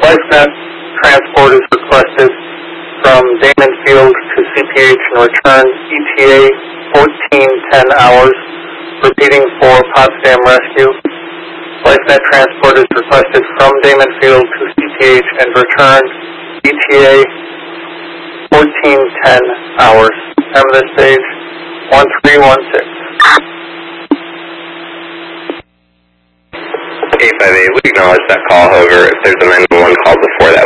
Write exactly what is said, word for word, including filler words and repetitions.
LifeNet transport is requested from Damon Field to C P H and return E T A fourteen ten hours, repeating for Potsdam Rescue. LifeNet transport is requested from Damon Field to C P H and return E T A fourteen ten hours. Time of this stage, one three one six. eight five eight, we acknowledge that call. However, if there's a nine one one call before that,